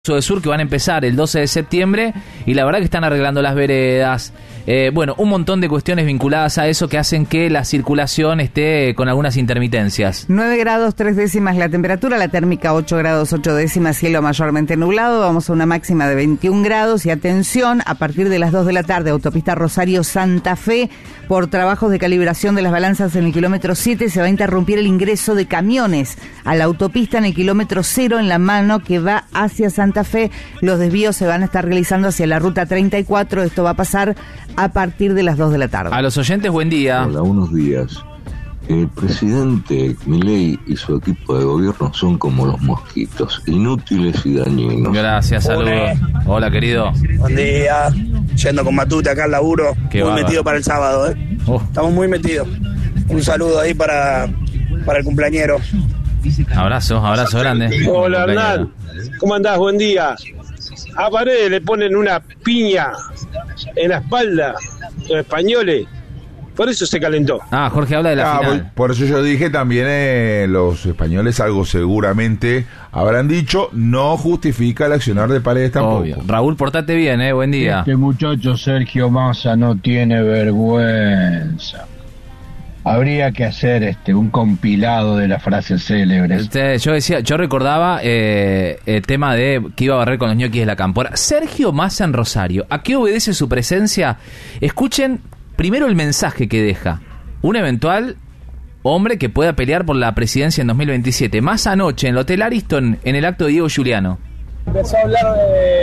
de Sur que van a empezar el 12 de septiembre y la verdad que están arreglando las veredas, bueno, un montón de cuestiones vinculadas a eso que hacen que la circulación esté con algunas intermitencias. 9 grados 3 décimas la temperatura, la térmica 8 grados 8 décimas, cielo mayormente nublado, vamos a una máxima de 21 grados y atención, a partir de las 2 de la tarde, autopista Rosario-Santa Fe, por trabajos de calibración de las balanzas en el kilómetro 7 se va a interrumpir el ingreso de camiones a la autopista en el kilómetro 0 en la mano que va hacia Santa Fe. Los desvíos se van a estar realizando hacia la ruta 34, esto va a pasar a partir de las 2 de la tarde. A los oyentes, buen día. Hola, buenos días. El presidente Milei y su equipo de gobierno son como los mosquitos, inútiles y dañinos. Gracias, saludos. Hola, querido. Buen día, yendo con Matute acá al laburo. Qué muy bárbaro. metido para el sábado, ¿eh? Estamos muy metidos. Un saludo ahí para el cumpleañero. Abrazo grande. Hola, Hernán. ¿Cómo andás? Buen día. A Paredes le ponen una piña en la espalda, los españoles. Por eso se calentó. Jorge habla de la final. Por eso yo dije también los españoles algo seguramente habrán dicho, no justifica el accionar de Paredes tampoco. Obvio. Raúl, portate bien, buen día. Este muchacho Sergio Massa no tiene vergüenza. Habría que hacer un compilado de las frases célebres. Yo recordaba el tema de que iba a barrer con los ñoquis de la Cámpora. Sergio Massa en Rosario. ¿A qué obedece su presencia? Escuchen primero el mensaje que deja un eventual hombre que pueda pelear por la presidencia en 2027. Más anoche en el Hotel Ariston, en el acto de Diego Giuliano. Empezó a hablar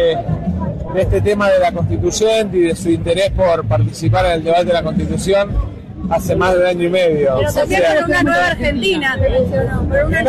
de este tema de la Constitución y de su interés por participar en el debate de la Constitución hace más de un año y medio. Pero también por una nueva Argentina te mencionó. Por una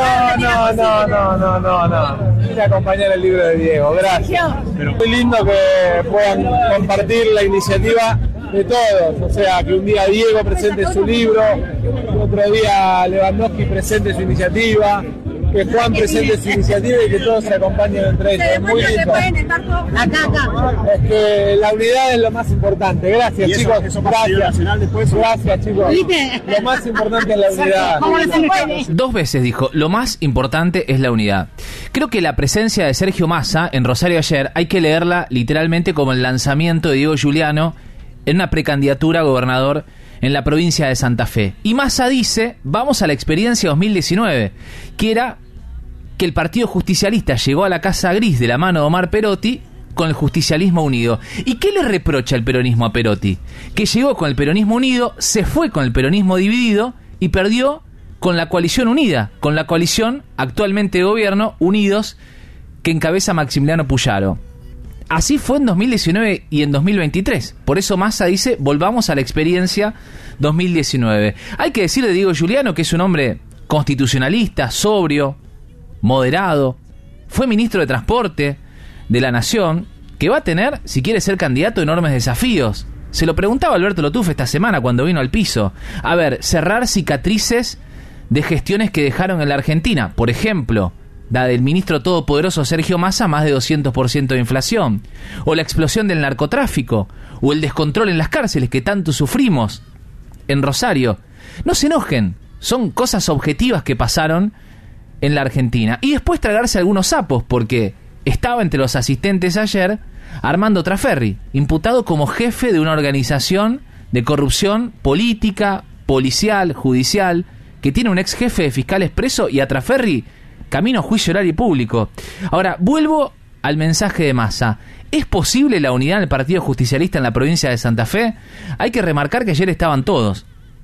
nueva No. Vine a acompañar el libro de Diego, gracias. Pero muy lindo que puedan compartir la iniciativa de todos, o sea, que un día Diego presente su libro, que otro día Lewandowski presente su iniciativa, que Juan presente su iniciativa y que todos se acompañen entre ellos. Es muy lindo. pueden estar todos acá. Es que la unidad es lo más importante. Gracias, chicos. Gracias, chicos. Lo más importante es la unidad. 2 veces dijo, lo más importante es la unidad. Creo que la presencia de Sergio Massa en Rosario ayer hay que leerla literalmente como el lanzamiento de Diego Giuliano en una precandidatura a gobernador en la provincia de Santa Fe. Y Massa dice, vamos a la experiencia 2019, que era que el Partido Justicialista llegó a la Casa Gris de la mano de Omar Perotti con el justicialismo unido. ¿Y qué le reprocha el peronismo a Perotti? Que llegó con el peronismo unido, se fue con el peronismo dividido y perdió con la coalición unida, con la coalición actualmente de gobierno, Unidos, que encabeza Maximiliano Puyaro. Así fue en 2019 y en 2023. Por eso Massa dice, volvamos a la experiencia 2019. Hay que decir de Diego Giuliano que es un hombre constitucionalista, sobrio, moderado. Fue ministro de Transporte de la Nación, que va a tener, si quiere ser candidato, enormes desafíos. Se lo preguntaba Alberto Lotuf esta semana cuando vino al piso. A ver, cerrar cicatrices de gestiones que dejaron en la Argentina. Por ejemplo, la del ministro todopoderoso Sergio Massa, más de 200% de inflación, o la explosión del narcotráfico, o el descontrol en las cárceles que tanto sufrimos en Rosario. No se enojen, son cosas objetivas que pasaron en la Argentina. Y después tragarse algunos sapos, porque estaba entre los asistentes ayer Armando Traferri, imputado como jefe de una organización de corrupción política, policial, judicial, que tiene un ex jefe de fiscales preso y a Traferri camino a juicio oral y público. Ahora, vuelvo al mensaje de Massa. ¿Es posible la unidad del Partido Justicialista en la provincia de Santa Fe? Hay que remarcar que ayer estaban todos.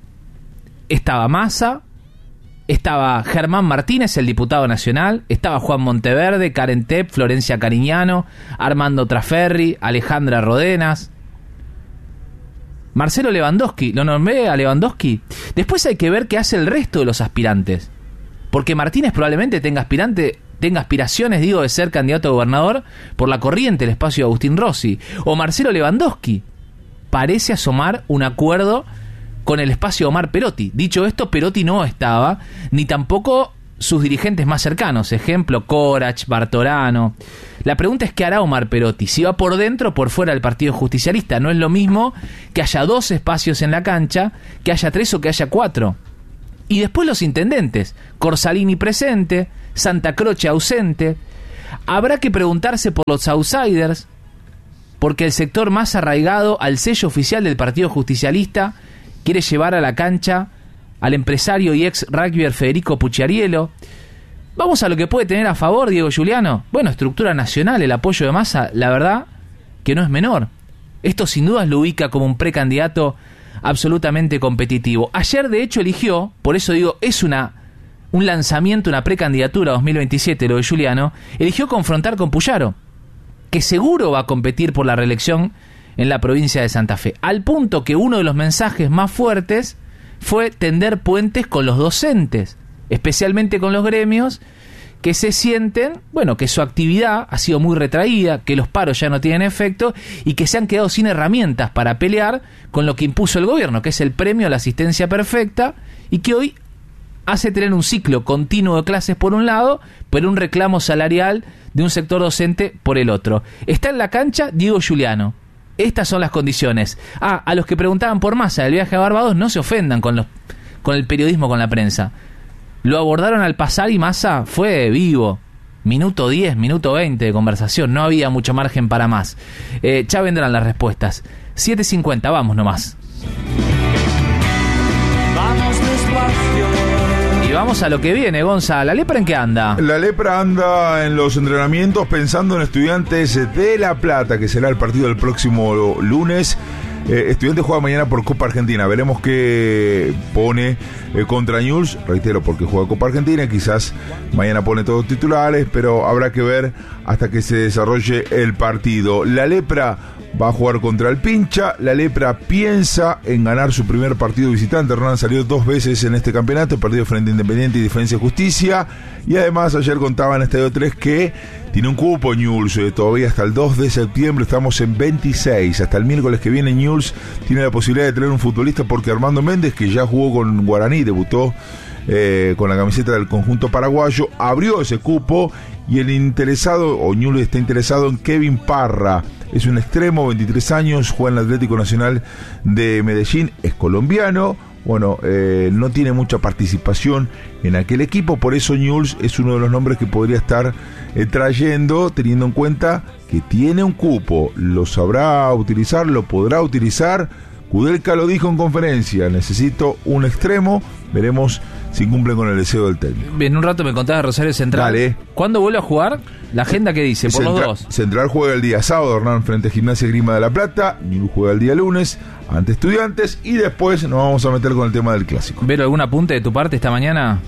Estaba Massa, estaba Germán Martínez, el diputado nacional, estaba Juan Monteverde, Karen Tepp, Florencia Cariñano, Armando Traferri, Alejandra Rodenas, Marcelo Lewandowski. ¿Lo nombré a Lewandowski? Después hay que ver qué hace el resto de los aspirantes. Porque Martínez probablemente tenga aspiraciones, de ser candidato a gobernador por la corriente, el espacio de Agustín Rossi. O Marcelo Lewandowski. Parece asomar un acuerdo con el espacio de Omar Perotti. Dicho esto, Perotti no estaba, ni tampoco sus dirigentes más cercanos. Ejemplo, Corach, Bartorano. La pregunta es qué hará Omar Perotti, si va por dentro o por fuera del Partido Justicialista. No es lo mismo que haya 2 espacios en la cancha, que haya 3 o que haya 4. Y después los intendentes, Corsalini presente, Santa Croce ausente. Habrá que preguntarse por los outsiders, porque el sector más arraigado al sello oficial del Partido Justicialista quiere llevar a la cancha al empresario y ex rugbyer Federico Pucciariello. Vamos a lo que puede tener a favor Diego Giuliano. Bueno, estructura nacional, el apoyo de Massa, la verdad que no es menor. Esto sin dudas lo ubica como un precandidato absolutamente competitivo. Ayer de hecho eligió, por eso digo, es un lanzamiento, una precandidatura 2027 lo de Giuliano, eligió confrontar con Puyaro, que seguro va a competir por la reelección en la provincia de Santa Fe, al punto que uno de los mensajes más fuertes fue tender puentes con los docentes, especialmente con los gremios, que se sienten, bueno, que su actividad ha sido muy retraída, que los paros ya no tienen efecto y que se han quedado sin herramientas para pelear con lo que impuso el gobierno, que es el premio a la asistencia perfecta, y que hoy hace tener un ciclo continuo de clases por un lado, pero un reclamo salarial de un sector docente por el otro. Está en la cancha Diego Giuliano. Estas son las condiciones. A los que preguntaban por Massa del viaje a Barbados, no se ofendan con el periodismo, con la prensa. Lo abordaron al pasar y Massa fue vivo. Minuto 10, minuto 20 de conversación. No había mucho margen para más. Ya vendrán las respuestas. 7:50, vamos nomás. Vamos despacio. Y vamos a lo que viene, Gonza. ¿La Lepra en qué anda? La Lepra anda en los entrenamientos pensando en Estudiantes de La Plata, que será el partido del próximo lunes. Estudiantes juega mañana por Copa Argentina. Veremos qué pone contra Newell's. Reitero, porque juega Copa Argentina. Quizás mañana pone todos titulares, pero habrá que ver hasta que se desarrolle el partido. La Lepra va a jugar contra el Pincha. La Lepra piensa en ganar su primer partido visitante. Hernán salió 2 veces en este campeonato, perdido frente a Independiente y Defensa y Justicia. Y además ayer contaba en Estadio 3 que tiene un cupo Newell's todavía hasta el 2 de septiembre. Estamos en 26. Hasta el miércoles que viene Newell's tiene la posibilidad de tener un futbolista, porque Armando Méndez, que ya jugó con Guaraní, debutó con la camiseta del conjunto paraguayo, abrió ese cupo, y el interesado, o Newell's está interesado en Kevin Parra. Es un extremo, 23 años, juega en el Atlético Nacional de Medellín, es colombiano. Bueno, no tiene mucha participación en aquel equipo, por eso Newell's es uno de los nombres que podría estar trayendo, teniendo en cuenta que tiene un cupo. Lo sabrá utilizar, lo podrá utilizar. Kudelka lo dijo en conferencia: necesito un extremo. Veremos si cumplen con el deseo del técnico. En un rato me contaba Rosario Central. Dale. ¿Cuándo vuelve a jugar? ¿La agenda qué dice? Por los dos. Central juega el día sábado, Hernán, frente a Gimnasia Grima de La Plata. Newell's juega el día lunes ante Estudiantes, y después nos vamos a meter con el tema del clásico. ¿Vero, algún apunte de tu parte esta mañana?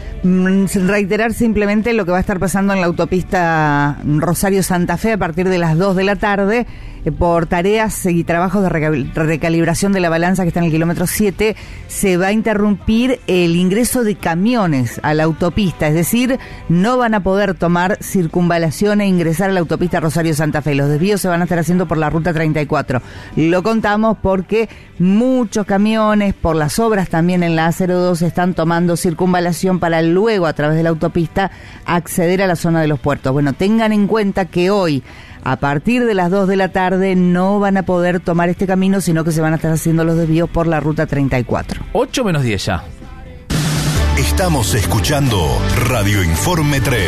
Reiterar simplemente lo que va a estar pasando en la autopista Rosario-Santa Fe a partir de las 2 de la tarde por tareas y trabajos de recalibración de la balanza que está en el kilómetro 7. Se va a interrumpir el ingreso de camiones a la autopista, es decir, no van a poder tomar circunvalación e ingresar a la autopista Rosario-Santa Fe. Los desvíos se van a estar haciendo por la ruta 34. Lo contamos porque muchos camiones, por las obras también en la A02, están tomando circunvalación para luego, a través de la autopista, acceder a la zona de los puertos. Bueno, tengan en cuenta que hoy, a partir de las 2 de la tarde, no van a poder tomar este camino, sino que se van a estar haciendo los desvíos por la ruta 34. 8 menos 10 ya. Estamos escuchando Radio Informe 3.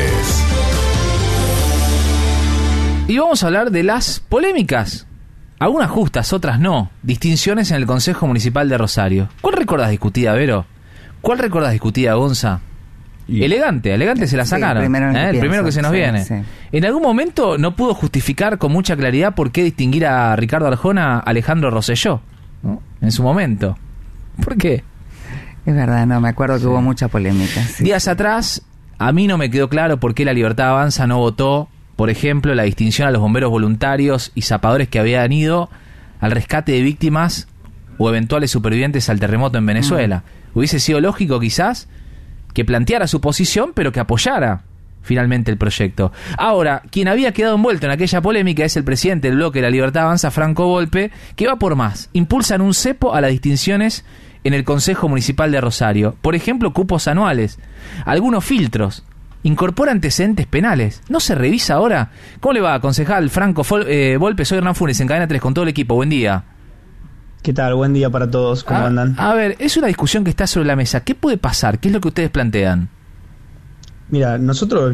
Y vamos a hablar de las polémicas. Algunas justas, otras no. Distinciones en el Consejo Municipal de Rosario. ¿Cuál recordás discutida, Vero? ¿Cuál recordás discutida, Gonza? Elegante se la sacaron. El primero que se nos viene. Sí. En algún momento no pudo justificar con mucha claridad por qué distinguir a Ricardo Arjona a Alejandro Rosselló, ¿no? En su momento. ¿Por qué? Es verdad, no, me acuerdo que hubo mucha polémica. Sí. Días atrás, a mí no me quedó claro por qué La Libertad Avanza no votó, por ejemplo, la distinción a los bomberos voluntarios y zapadores que habían ido al rescate de víctimas o eventuales supervivientes al terremoto en Venezuela. Hubiese sido lógico, quizás, que planteara su posición, pero que apoyara finalmente el proyecto. Ahora, quien había quedado envuelto en aquella polémica es el presidente del bloque de La Libertad Avanza, Franco Volpe, que va por más. Impulsan un cepo a las distinciones en el Consejo Municipal de Rosario. Por ejemplo, cupos anuales, algunos filtros, incorpora antecedentes penales. ¿No se revisa ahora? ¿Cómo le va, concejal Franco Volpe? Soy Hernán Funes, en Cadena 3, con todo el equipo. Buen día. ¿Qué tal? Buen día para todos. ¿Cómo andan? A ver, es una discusión que está sobre la mesa. ¿Qué puede pasar? ¿Qué es lo que ustedes plantean? Mira, nosotros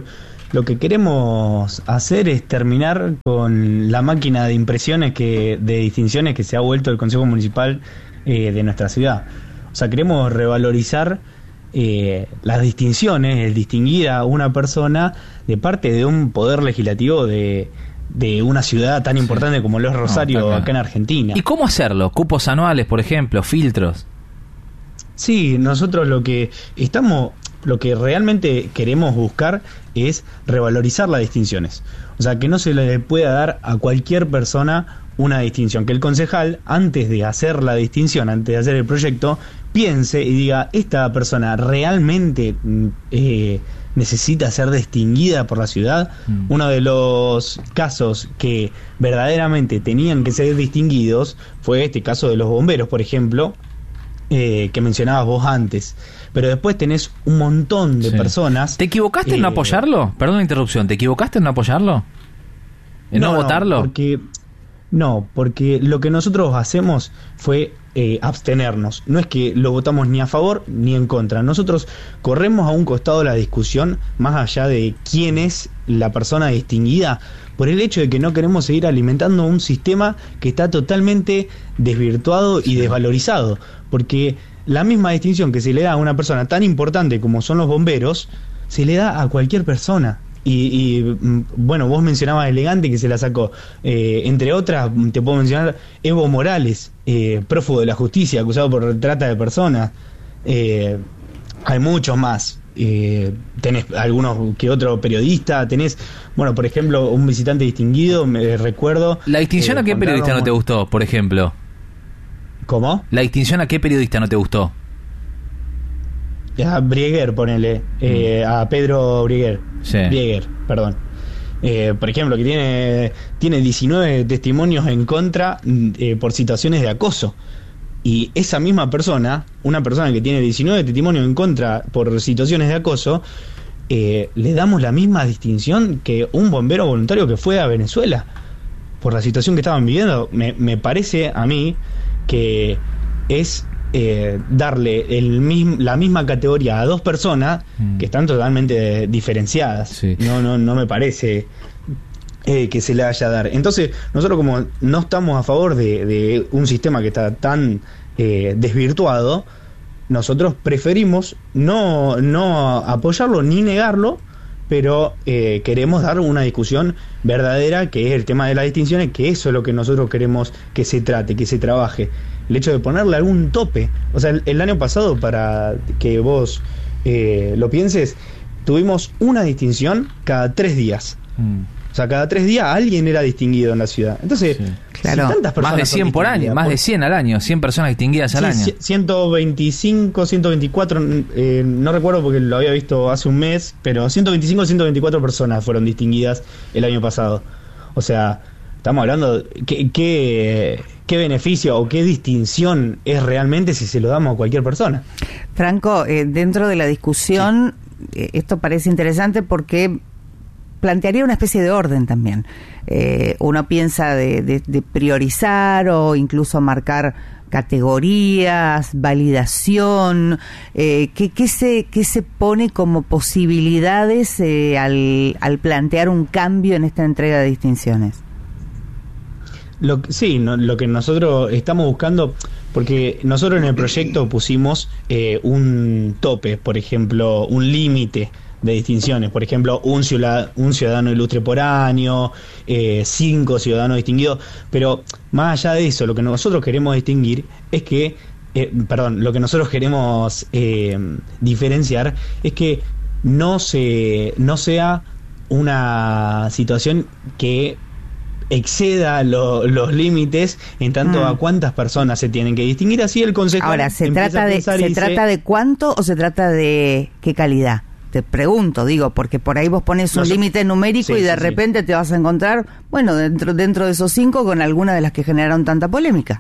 lo que queremos hacer es terminar con la máquina de impresiones de distinciones que se ha vuelto el Consejo Municipal de nuestra ciudad. O sea, queremos revalorizar las distinciones, el distinguir a una persona de parte de un poder legislativo de una ciudad tan importante como lo es Rosario, acá en Argentina. ¿Y cómo hacerlo? ¿Cupos anuales, por ejemplo? ¿Filtros? Sí, nosotros lo que realmente queremos buscar es revalorizar las distinciones. O sea, que no se le pueda dar a cualquier persona una distinción. Que el concejal, antes de hacer la distinción, antes de hacer el proyecto, piense y diga, ¿esta persona realmente necesita ser distinguida por la ciudad? Uno de los casos que verdaderamente tenían que ser distinguidos fue este caso de los bomberos, por ejemplo, que mencionabas vos antes. Pero después tenés un montón de personas. ¿Te equivocaste en no apoyarlo? Perdón la interrupción. ¿Te equivocaste en no apoyarlo? ¿En no votarlo? Porque lo que nosotros hacemos fue abstenernos. No es que lo votamos ni a favor ni en contra. Nosotros corremos a un costado de la discusión, más allá de quién es la persona distinguida, por el hecho de que no queremos seguir alimentando un sistema que está totalmente desvirtuado y desvalorizado. Porque la misma distinción que se le da a una persona tan importante como son los bomberos, se le da a cualquier persona. Y bueno, vos mencionabas Elegante, que se la sacó. Entre otras, te puedo mencionar Evo Morales, prófugo de la justicia, acusado por trata de personas. Hay muchos más. Tenés algunos que otro periodista. Tenés, bueno, por ejemplo, un visitante distinguido, me recuerdo. ¿La distinción a qué periodista no te gustó, por ejemplo? ¿Cómo? ¿La distinción a qué periodista no te gustó? A Brieger, ponele. A Pedro Brieger. Sí. Brieger, perdón. Por ejemplo, que tiene 19 testimonios en contra por situaciones de acoso. Y esa misma persona, una persona que tiene 19 testimonios en contra por situaciones de acoso, le damos la misma distinción que un bombero voluntario que fue a Venezuela por la situación que estaban viviendo. Me parece a mí que es darle la misma categoría a dos personas que están totalmente diferenciadas. Sí. No me parece que se le haya a dar. Entonces, nosotros, como no estamos a favor de un sistema que está tan desvirtuado, nosotros preferimos no apoyarlo ni negarlo, pero queremos dar una discusión verdadera, que es el tema de las distinciones, que eso es lo que nosotros queremos que se trate, que se trabaje. El hecho de ponerle algún tope. O sea, el año pasado, para que vos lo pienses, tuvimos una distinción cada 3 días. O sea, cada 3 días alguien era distinguido en la ciudad. Entonces, claro, si tantas personas más de 100 por año, más de 100 al año, 100 personas distinguidas al año. 125, 124, no recuerdo porque lo había visto hace un mes, pero 125, 124 personas fueron distinguidas el año pasado. O sea, estamos hablando, ¿qué beneficio o qué distinción es realmente si se lo damos a cualquier persona? Franco, dentro de la discusión, esto parece interesante porque plantearía una especie de orden también. Uno piensa de priorizar o incluso marcar categorías, validación. ¿Qué se pone como posibilidades al plantear un cambio en esta entrega de distinciones? Lo que nosotros estamos buscando, porque nosotros en el proyecto pusimos un tope, por ejemplo, un límite de distinciones, por ejemplo, un ciudadano ilustre por año, 5 ciudadanos distinguidos, pero más allá de eso, lo que nosotros queremos distinguir es que, lo que nosotros queremos diferenciar es que no sea una situación que exceda los límites en tanto a cuántas personas se tienen que distinguir. Así el consejo. Ahora, ¿se trata de cuánto o se trata de qué calidad? Te pregunto, porque por ahí vos pones un límite numérico y de repente te vas a encontrar, bueno, dentro de esos 5 con alguna de las que generaron tanta polémica.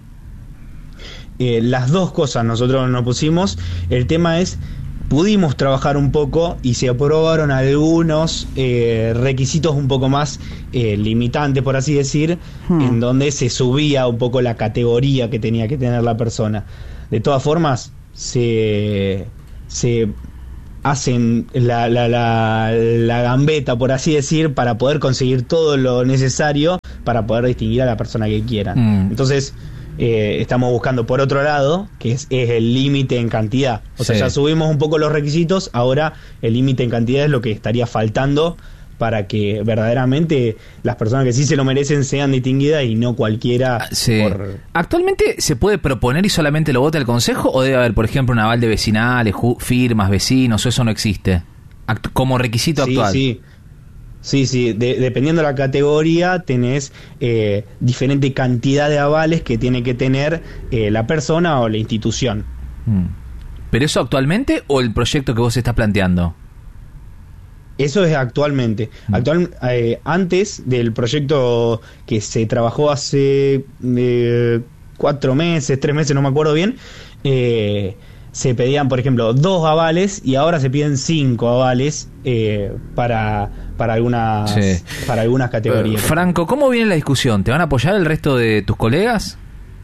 Las dos cosas nosotros nos pusimos. El tema es, pudimos trabajar un poco y se aprobaron algunos requisitos un poco más limitantes, por así decir, en donde se subía un poco la categoría que tenía que tener la persona. De todas formas, se hacen la gambeta, por así decir, para poder conseguir todo lo necesario para poder distinguir a la persona que quieran. Entonces, estamos buscando por otro lado, que es el límite en cantidad. O sea, ya subimos un poco los requisitos, ahora el límite en cantidad es lo que estaría faltando para que verdaderamente las personas que sí se lo merecen sean distinguidas y no cualquiera. ¿Actualmente se puede proponer y solamente lo vota el Consejo o debe haber, por ejemplo, un aval de vecinales, firmas, vecinos, o eso no existe como requisito actual? Sí, dependiendo de la categoría tenés diferente cantidad de avales que tiene que tener la persona o la institución. ¿Pero eso actualmente o el proyecto que vos estás planteando? Eso es actualmente. Antes del proyecto que se trabajó hace 4 meses, 3 meses, no me acuerdo bien, se pedían, por ejemplo, 2 avales y ahora se piden 5 avales para algunas categorías. Franco, ¿cómo viene la discusión? ¿Te van a apoyar el resto de tus colegas?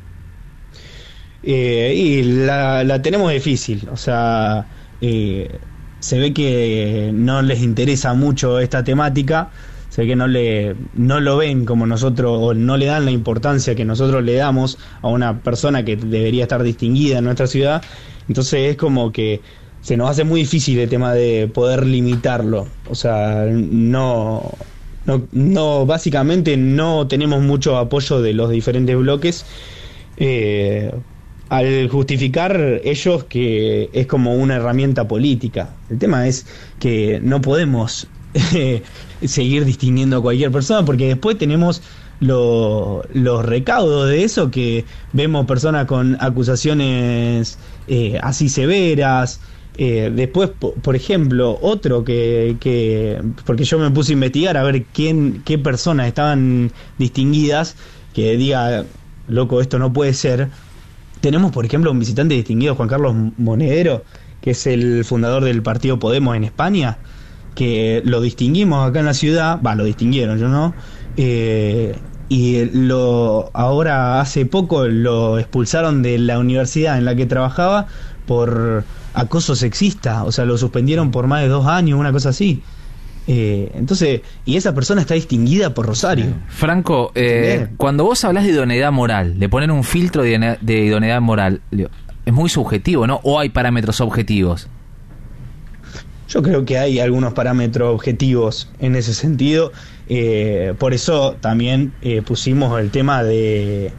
Y la tenemos difícil, o sea, se ve que no les interesa mucho esta temática, se ve que no lo ven como nosotros, o no le dan la importancia que nosotros le damos a una persona que debería estar distinguida en nuestra ciudad. Entonces es como que se nos hace muy difícil el tema de poder limitarlo. O sea, no básicamente no tenemos mucho apoyo de los diferentes bloques, al justificar ellos que es como una herramienta política. El tema es que no podemos seguir distinguiendo a cualquier persona, porque después tenemos los recaudos de eso, que vemos personas con acusaciones así severas. Después, por ejemplo, otro que porque yo me puse a investigar a ver qué personas estaban distinguidas, que diga, loco, esto no puede ser. Tenemos, por ejemplo, un visitante distinguido, Juan Carlos Monedero, que es el fundador del partido Podemos en España, que lo distinguimos acá en la ciudad, lo distinguieron, yo no, y ahora hace poco lo expulsaron de la universidad en la que trabajaba por acoso sexista, o sea, lo suspendieron por más de 2 años, una cosa así. Entonces, y esa persona está distinguida por Rosario. Franco, cuando vos hablas de idoneidad moral, de poner un filtro de idoneidad moral, es muy subjetivo, ¿no? ¿O hay parámetros objetivos? Yo creo que hay algunos parámetros objetivos en ese sentido. Por eso también pusimos el tema de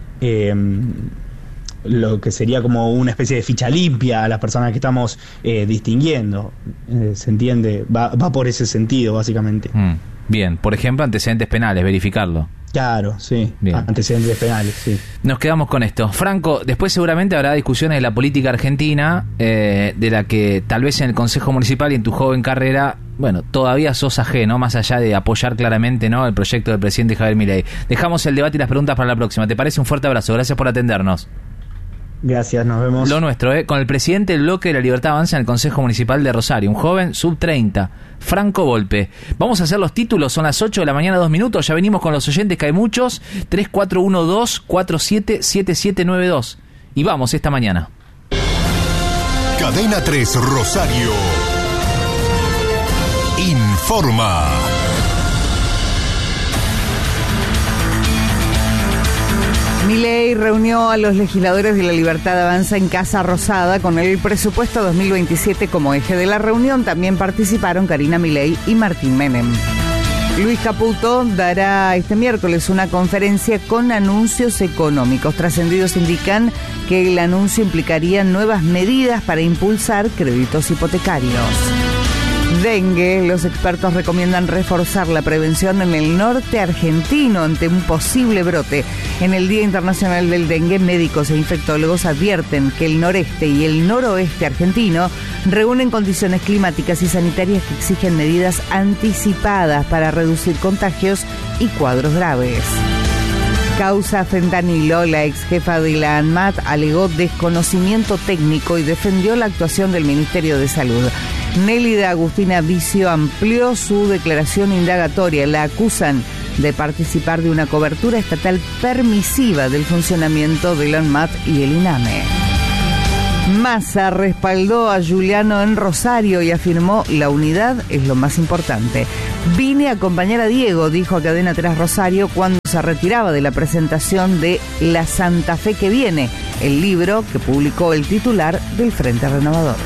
lo que sería como una especie de ficha limpia a las personas que estamos distinguiendo. ¿Se entiende? Va por ese sentido, básicamente. Bien, por ejemplo, antecedentes penales, verificarlo. Claro, sí. Bien. Antecedentes penales, sí. Nos quedamos con esto. Franco, después seguramente habrá discusiones de la política argentina, de la que tal vez en el Consejo Municipal y en tu joven carrera, bueno, todavía sos ajeno, más allá de apoyar claramente, ¿no?, el proyecto del presidente Javier Milei. Dejamos el debate y las preguntas para la próxima. ¿Te parece? Un fuerte abrazo. Gracias por atendernos. Gracias, nos vemos. Lo nuestro, con el presidente del bloque de la Libertad Avanza en el Consejo Municipal de Rosario, un joven sub-30, Franco Volpe. Vamos a hacer los títulos, son las 8 de la mañana, 2 minutos, ya venimos con los oyentes, que hay muchos, 3412-477792. Y vamos esta mañana. Cadena 3 Rosario informa. Milei reunió a los legisladores de la Libertad Avanza en Casa Rosada con el presupuesto 2027 como eje de la reunión. También participaron Karina Milei y Martín Menem. Luis Caputo dará este miércoles una conferencia con anuncios económicos. Trascendidos indican que el anuncio implicaría nuevas medidas para impulsar créditos hipotecarios. Dengue. Los expertos recomiendan reforzar la prevención en el norte argentino ante un posible brote. En el Día Internacional del Dengue, médicos e infectólogos advierten que el noreste y el noroeste argentino reúnen condiciones climáticas y sanitarias que exigen medidas anticipadas para reducir contagios y cuadros graves. Causa fentanilo. La ex jefa de la ANMAT alegó desconocimiento técnico y defendió la actuación del Ministerio de Salud. Nélida Agustina Vicio amplió su declaración indagatoria. La acusan de participar de una cobertura estatal permisiva del funcionamiento de la ANMAT y el INAME. Massa respaldó a Giuliano en Rosario y afirmó: la unidad es lo más importante. Vine a acompañar a Diego, dijo a Cadena 3 Rosario cuando se retiraba de la presentación de La Santa Fe que viene, el libro que publicó el titular del Frente Renovador.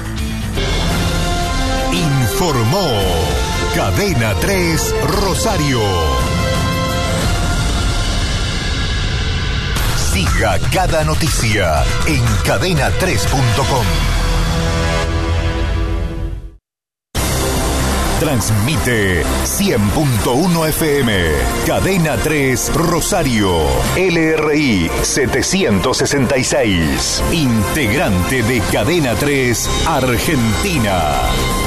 Informó Cadena 3 Rosario. Siga cada noticia en cadena3.com. Transmite 100.1 FM, Cadena 3 Rosario, LRI 766, integrante de Cadena 3 Argentina.